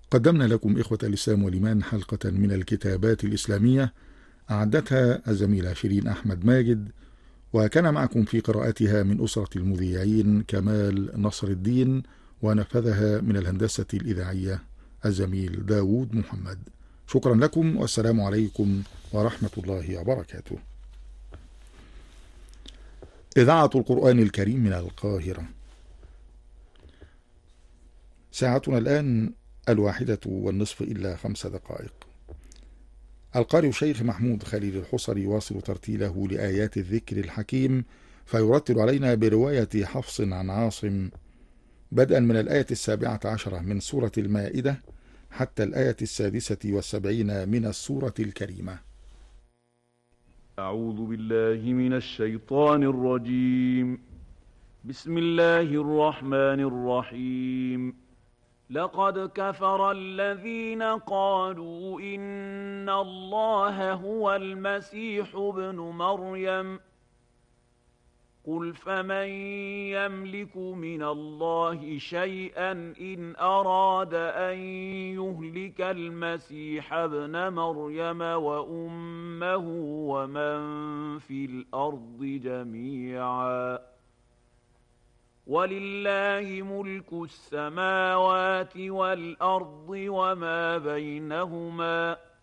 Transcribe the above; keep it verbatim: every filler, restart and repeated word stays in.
قدمنا لكم إخوة الإسلام والإيمان حلقة من الكتابات الإسلامية أعدتها الزميلة شيرين أحمد ماجد، وكان معكم في قراءتها من أسرة المذيعين كمال نصر الدين، ونفذها من الهندسة الإذاعية الزميل داود محمد. شكرا لكم والسلام عليكم ورحمة الله وبركاته. إذاعة القرآن الكريم من القاهرة. ساعتنا الآن الواحدة والنصف إلا خمس دقائق. القارئ الشيخ محمود خليل الحصري يواصل ترتيله لآيات الذكر الحكيم، فيرتل علينا برواية حفص عن عاصم بدءا من الآية السابعة عشرة من سورة المائدة حتى الآية السادسة والسبعين من السورة الكريمة. أعوذ بالله من الشيطان الرجيم. بسم الله الرحمن الرحيم. لقد كفر الذين قالوا إن الله هو المسيح ابن مريم قل فمن يملك من الله شيئا إن أراد أن يهلك المسيح ابن مريم وأمه ومن في الأرض جميعا ولله ملك السماوات والأرض وما بينهما